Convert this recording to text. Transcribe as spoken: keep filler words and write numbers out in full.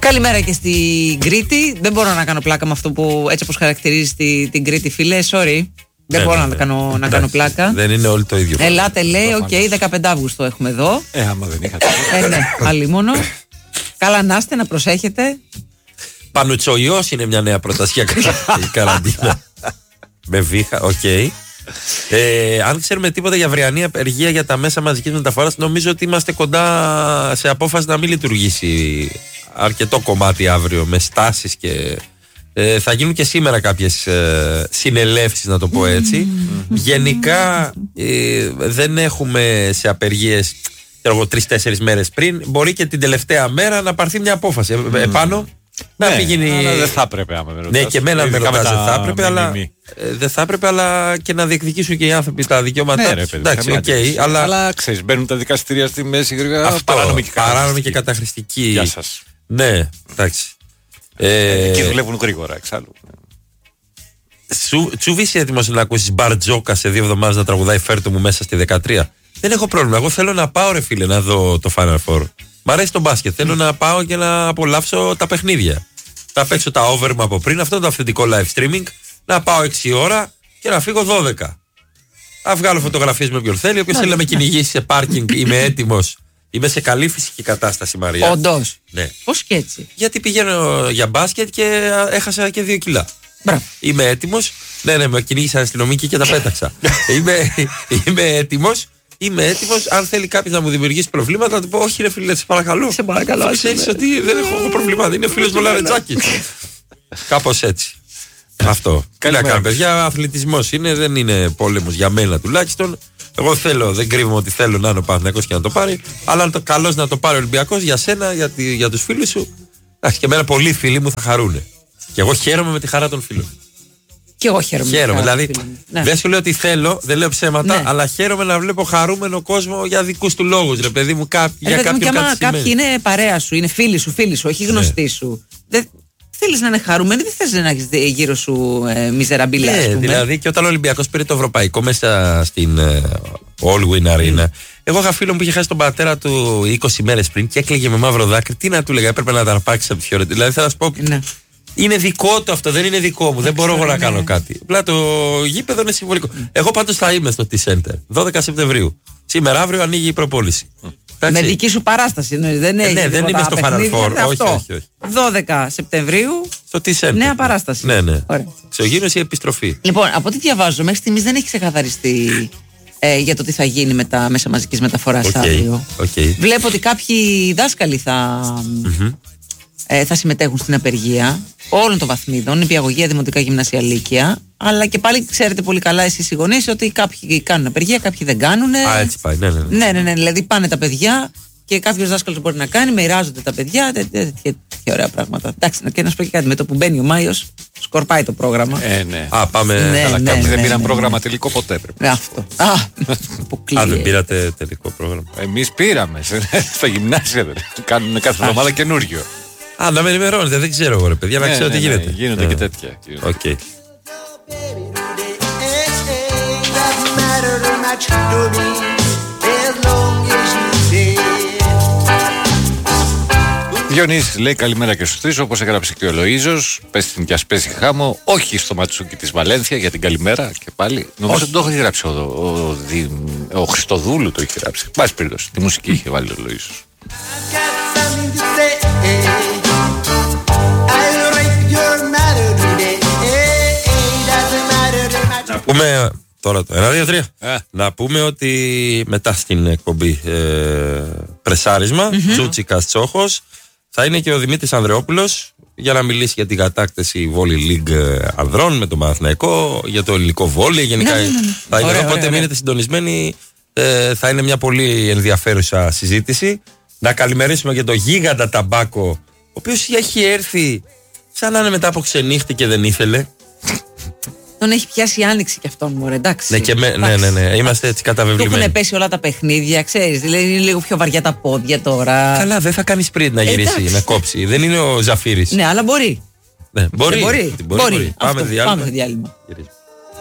Καλημέρα και στην Κρήτη. Δεν μπορώ να κάνω πλάκα με αυτό που έτσι όπως χαρακτηρίζει την, την Κρήτη, φίλε. Sorry. Δεν ναι, μπορώ ναι, να, ναι. Κάνω, να κάνω πλάκα. Δεν είναι όλοι το ίδιο. Ελάτε, λέει, οκ, okay, δεκαπέντε Αυγούστου έχουμε εδώ. Ε, άμα δεν είχατε. ε, ναι, άλλη μόνο. Καλά να είστε, να προσέχετε. Πανουτσοϊός είναι μια νέα πρόταση για καραντίνα. Με βήχα, οκ. Okay. Ε, αν ξέρουμε τίποτα για αυριανή απεργία για τα μέσα μαζικής μεταφοράς, νομίζω ότι είμαστε κοντά σε απόφαση να μην λειτουργήσει αρκετό κομμάτι αύριο με στάσεις και ε, θα γίνουν και σήμερα κάποιες ε, συνελεύσεις, να το πω έτσι. Γενικά ε, δεν έχουμε σε απεργίες τρεις-τέσσερις μέρες πριν, μπορεί και την τελευταία μέρα να πάρθει μια απόφαση ε, επάνω. Ναι, να μην γίνει... αλλά δεν θα έπρεπε άμα με ρωτάς. Ναι, και εμένα με ρωτάς, δεν θα έπρεπε, αλλά, ε, δεν θα έπρεπε, αλλά και να διεκδικήσουν και οι άνθρωποι τα δικαιώματά τους. Ναι, εντάξει, οκ, okay, αλλά... αλλά ξέρεις, μπαίνουν τα δικαστήρια στη μέση γρήγορα. Αυτό, παράνομη και, παράνομη και καταχρηστική. Γεια σας. Ναι, εντάξει. Ε, εκεί δουλεύουν γρήγορα, εξάλλου. Σου, Τσούβι, είσαι έτοιμος να ακούσεις Μπαρτζόκα σε δύο εβδομάδες να τραγουδάει Φέρτο μου μέσα στη δεκατρία? Δεν έχω πρόβλημα. Εγώ θέλω να πάω, ρε φίλε, να δω το Final Four. Μ' αρέσει το μπάσκετ. Θέλω να πάω και να απολαύσω τα παιχνίδια. Να παίξω τα over μου από πριν. Αυτό είναι το αυθεντικό live streaming. Να πάω έξι ώρα και να φύγω δώδεκα. Να βγάλω φωτογραφίες με όποιον θέλει. Όποιος θέλει να με κυνηγήσει σε πάρκινγκ, είμαι έτοιμος. Είμαι σε καλή φυσική κατάσταση, Μαρία. Όντως. Ναι. Πώς και έτσι? Γιατί πηγαίνω για μπάσκετ και έχασα και δύο κιλά. Μπράβο. Είμαι έτοιμος. Ναι, ναι, με κυνήγησαν αστυνομικοί και τα πέταξα. είμαι, είμαι έτοιμος. Είμαι έτοιμος. Αν θέλει κάποιος να μου δημιουργήσει προβλήματα, να του πω: όχι, ρε φίλε, σε παρακαλώ. Σε παρακαλώ. Ξέρεις ότι δεν έχω προβλήματα. Είναι φίλος μου Λαρετζάκης. Κάπως έτσι. Αυτό. Τι να κάνω, παιδιά, αθλητισμός είναι, δεν είναι πόλεμος για μένα τουλάχιστον. Εγώ θέλω, δεν κρύβομαι ότι θέλω να είναι ο Παναθηναϊκός και να το πάρει. Αλλά αν το καλός να το πάρει ο Ολυμπιακός για σένα, για, τη, για τους φίλους σου. Εντάξει, και εμένα πολλοί φίλοι μου θα χαρούνε. Και εγώ χαίρομαι με τη χαρά των φίλων. Και εγώ χαίρομαι. Χαίρομαι. Δηλαδή, ναι. Δεν σου λέω ότι θέλω, δεν λέω ψέματα, ναι. Αλλά χαίρομαι να βλέπω χαρούμενο κόσμο για δικούς του λόγους. Ρε παιδί μου, κά, για κάποιον κάτι σημαίνει. Κάποιοι είναι παρέα σου, είναι φίλοι σου, φίλοι σου, όχι γνωστοί ναι. σου. Δεν θέλεις να είναι χαρούμενοι, δεν θες να έχεις γύρω σου ε, μιζεραμπίλα. Ναι, δηλαδή και όταν ο Ολυμπιακός πήρε το ευρωπαϊκό μέσα στην ε, All Win Arena. Mm. Εγώ είχα φίλο που είχε χάσει τον πατέρα του είκοσι μέρες πριν και έκλαιγε με μαύρο δάκρυ. Τι να του λέγα, έπρεπε να τα αρπάξει από τη χώρα. Δηλαδή θα σου πω. Ναι. Είναι δικό του αυτό, δεν είναι δικό μου. Δεν μπορώ εγώ να κάνω κάτι. Απλά το γήπεδο είναι συμβολικό. Εγώ πάντως θα είμαι στο T-Center δώδεκα Σεπτεμβρίου. Σήμερα, αύριο ανοίγει η προπόληση. Με δική σου παράσταση. Δεν, ε, ναι, δεν είμαι στο Final Four. Όχι, όχι, όχι. δώδεκα Σεπτεμβρίου. Στο T-Center. Νέα παράσταση. Ναι, ναι. Ξεγίνωση ή επιστροφή. Λοιπόν, από ό,τι διαβάζω, μέχρι στιγμής δεν έχει ξεκαθαριστεί ε, για το τι θα γίνει με τα μέσα μαζικής μεταφοράς okay, αύριο. Okay. Βλέπω ότι κάποιοι δάσκαλοι θα. Mm-hmm. Ε, θα συμμετέχουν στην απεργία όλων των βαθμίδων, νηπιαγωγεία, δημοτικά, γυμνάσια, λύκεια. Αλλά και πάλι ξέρετε πολύ καλά εσείς οι γονείς ότι κάποιοι κάνουν απεργία, κάποιοι δεν κάνουν. Α, έτσι πάει. Ναι, ναι, ναι. ναι, ναι, ναι. Δηλαδή πάνε τα παιδιά και κάποιος δάσκαλος μπορεί να κάνει, μοιράζονται τα παιδιά. Τέτοια ωραία πράγματα. Εντάξει, και να σου πω και κάτι. Με το που μπαίνει ο Μάιος, σκορπάει το πρόγραμμα. Ε, ναι. Α, πάμε. Ναι, καλά, ναι, κάποιοι ναι, δεν ναι, πήραν ναι, πρόγραμμα ναι. τελικό ποτέ. Πρέπει. Ναι, αυτό. Α, Α, δεν πήρατε τελικό πρόγραμμα. Εμείς πήραμε. Στα γυμνάσια κάνουν κάθε εβδομάδα καινούριο. Α, να με ενημερώνετε, δεν ξέρω εγώ ρε παιδιά, να ναι, ξέρω ναι, τι γίνεται. Ναι, γίνονται ναι. και τέτοια. Οκ. Okay. Διονύσης λέει καλημέρα και στους τρεις, όπως έγραψε και ο Λοΐζος. Πες την και ας πέσει χάμο, όχι στο ματσούκι της Βαλένθια για την καλημέρα και πάλι. Νομίζω ότι το έχει γράψει ο, ο, ο, ο Χριστοδούλου, το έχει γράψει. Πάση περίπτωση, τη μουσική είχε βάλει ο Λοΐζος. Να πούμε τώρα το ένα, δύο, τρία. Ε. Να πούμε ότι μετά στην εκπομπή ε, πρεσάρισμα, mm-hmm. Τσούτσικας Τσόχος, θα είναι και ο Δημήτρης Ανδρεόπουλος για να μιλήσει για την κατάκτηση Volley League ανδρών με τον Παναθηναϊκό, για το ελληνικό βόλεϊ. Γενικά ναι, ναι, ναι. θα είναι, ωραία, οπότε ωραία, μείνετε συντονισμένοι. Ε, θα είναι μια πολύ ενδιαφέρουσα συζήτηση. Να καλημερίσουμε και τον γίγαντα Ταμπάκο, ο οποίος έχει έρθει σαν να είναι μετά από ξενύχτη και δεν ήθελε. Τον έχει πιάσει η άνοιξη κι αυτόν μου, εντάξει. Ναι, και με, ναι, ναι, ναι, είμαστε έτσι καταβεβλημένοι. Του έχουν πέσει όλα τα παιχνίδια, ξέρεις. Δηλαδή είναι λίγο πιο βαριά τα πόδια τώρα. Καλά, δεν θα κάνει sprint να γυρίσει, εντάξει. Να κόψει. Δεν είναι ο Ζαφύρης. Ναι, αλλά μπορεί. Ναι, μπορεί. μπορεί. μπορεί. μπορεί. μπορεί. Πάμε Αυτό, διάλειμμα. Πάμε διάλειμμα.